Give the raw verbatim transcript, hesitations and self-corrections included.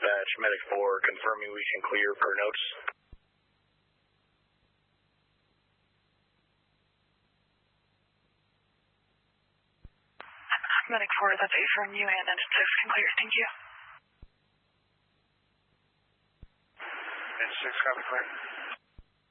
dispatch, Medic four, confirming we can clear per notes. Medic four, that's A from you and engine six can clear, thank you. Engine six, copy, clear.